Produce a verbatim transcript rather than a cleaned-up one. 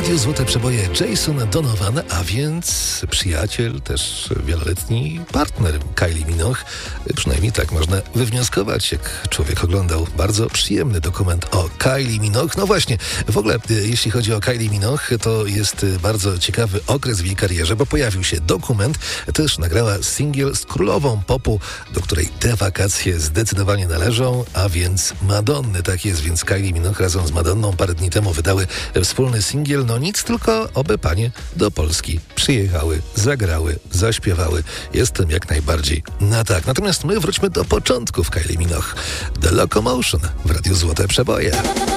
Radiu Złote Przeboje Jason Donovan, a więc przyjaciel, też wieloletni partner Kylie Minogue. Przynajmniej tak można wywnioskować, jak człowiek oglądał bardzo przyjemny dokument o Kylie Minogue. No właśnie, w ogóle jeśli chodzi o Kylie Minogue, to jest bardzo ciekawy okres w jej karierze, bo pojawił się dokument, też nagrała singiel z królową popu, do której te wakacje zdecydowanie należą, a więc Madonny. Tak jest, więc Kylie Minogue razem z Madonną parę dni temu wydały wspólny singiel. No nic, tylko oby panie do Polski przyjechały, zagrały, zaśpiewały. Jestem jak najbardziej na tak. Natomiast my wróćmy do początków Kylie Minogue. The Locomotion w Radiu Złote Przeboje.